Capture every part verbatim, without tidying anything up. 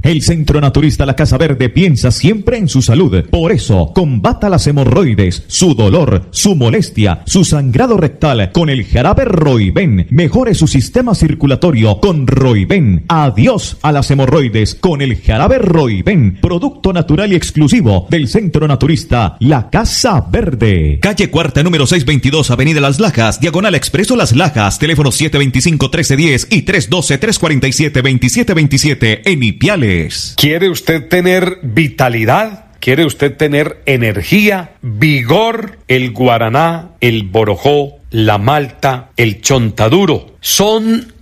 El Centro Naturista La Casa Verde piensa siempre en su salud. Por eso, combata las hemorroides, su dolor, su molestia, su sangrado rectal con el jarabe Roiben. Mejore su sistema circulatorio con Roiben. Adiós a las hemorroides con el jarabe Roiben. Producto natural y exclusivo del Centro Naturista La Casa Verde. Calle Cuarta, número seiscientos veintidós, Avenida Las Lajas, Diagonal Expreso Las Lajas. Teléfono siete veinticinco, trece diez y tres doce, tres cuarenta y siete, veintisiete veintisiete en Ipiales. ¿Quiere usted tener vitalidad? ¿Quiere usted tener energía, vigor? El guaraná, el borojó, la malta, el chontaduro son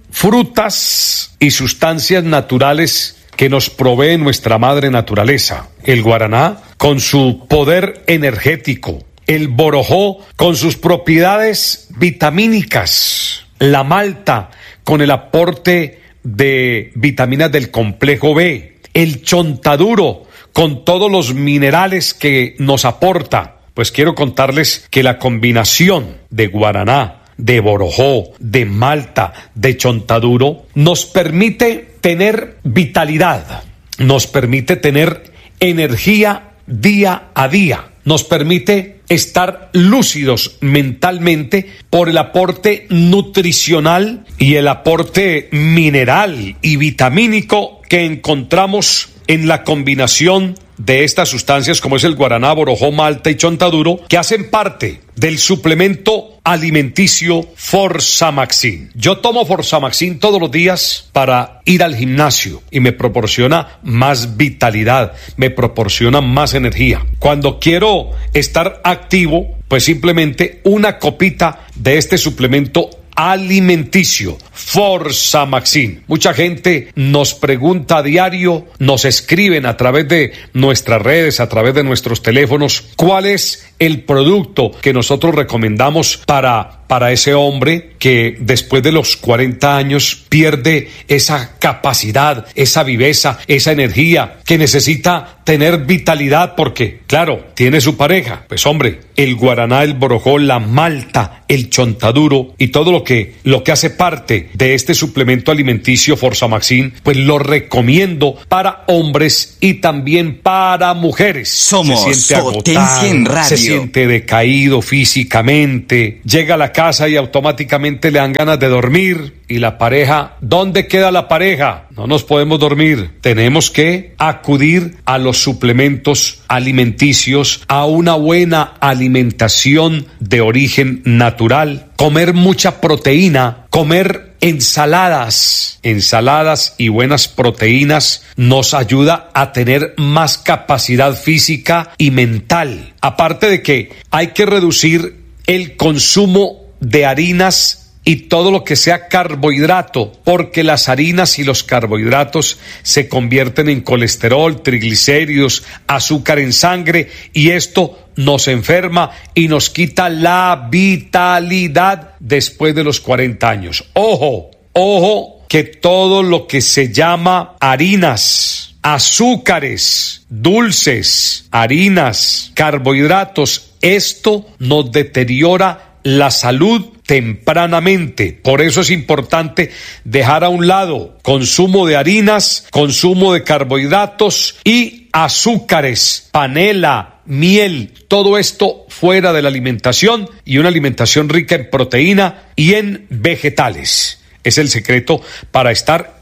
frutas y sustancias naturales que nos provee nuestra madre naturaleza. El guaraná con su poder energético, el borojó con sus propiedades vitamínicas, la malta con el aporte de vitaminas del complejo B, el chontaduro con todos los minerales que nos aporta. Pues quiero contarles que la combinación de guaraná, de borojó, de malta, de chontaduro nos permite tener vitalidad, nos permite tener energía día a día, nos permite estar lúcidos mentalmente por el aporte nutricional y el aporte mineral y vitamínico que encontramos en la combinación de estas sustancias como es el guaraná, borojó, malta y chontaduro, que hacen parte del suplemento alimenticio Forsamaxin. Yo tomo Forsamaxin todos los días para ir al gimnasio y me proporciona más vitalidad, me proporciona más energía. Cuando quiero estar activo, pues simplemente una copita de este suplemento alimenticio Forsamaxin. Mucha gente nos pregunta a diario, nos escriben a través de nuestras redes, a través de nuestros teléfonos, cuál es el producto que nosotros recomendamos para, para ese hombre que después de los cuarenta años pierde esa capacidad, esa viveza, esa energía, que necesita tener vitalidad porque, claro, tiene su pareja. Pues hombre, el guaraná, el borojó, la malta, el chontaduro y todo lo que, lo que hace parte de este suplemento alimenticio Forsamaxin, pues lo recomiendo para hombres y también para mujeres. Somos se siente Potencia en Radio. Se siente decaído físicamente, llega a la casa y automáticamente le dan ganas de dormir. Y la pareja, ¿dónde queda la pareja? No nos podemos dormir. Tenemos que acudir a los suplementos alimenticios, a una buena alimentación de origen natural, comer mucha proteína, comer ensaladas, ensaladas y buenas proteínas nos ayuda a tener más capacidad física y mental. Aparte de que hay que reducir el consumo de harinas y todo lo que sea carbohidrato, porque las harinas y los carbohidratos se convierten en colesterol, triglicéridos, azúcar en sangre, y esto nos enferma y nos quita la vitalidad después de los cuarenta años. Ojo, ojo, que todo lo que se llama harinas, azúcares, dulces, harinas, carbohidratos, esto nos deteriora la salud tempranamente. Por eso es importante dejar a un lado consumo de harinas, consumo de carbohidratos y azúcares, panela, miel, todo esto fuera de la alimentación, y una alimentación rica en proteína y en vegetales. Es el secreto para estar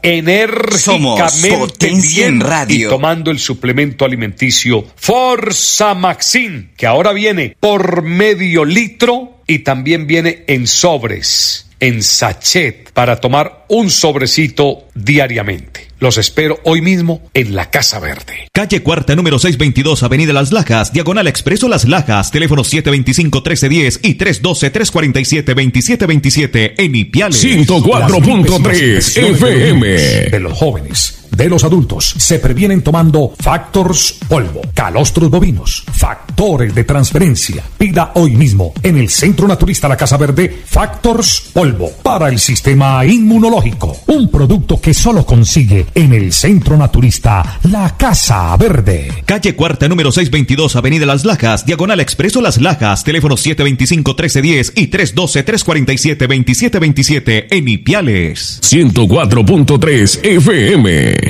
enérgicamente bien y tomando el suplemento alimenticio Forsamaxin, que ahora viene por medio litro y también viene en sobres, en sachet, para tomar un sobrecito diariamente. Los espero hoy mismo en la Casa Verde. Calle Cuarta, número seiscientos veintidós, Avenida Las Lajas, Diagonal Expreso Las Lajas. Teléfono siete veinticinco, trece diez y tres doce, tres cuarenta y siete, veintisiete veintisiete en Ipiales. ciento cuatro punto tres F M. De los jóvenes, de los adultos, se previenen tomando Factors Polvo, calostros bovinos, factores de transferencia. Pida hoy mismo en el Centro Naturista La Casa Verde Factors Polvo para el sistema inmunológico. Un producto que solo consigue en el Centro Naturista La Casa Verde. Calle Cuarta, número seiscientos veintidós, Avenida Las Lajas, Diagonal Expreso Las Lajas. Teléfono siete veinticinco, trece diez y tres doce, tres cuarenta y siete, veintisiete veintisiete en Ipiales. ciento cuatro punto tres F M.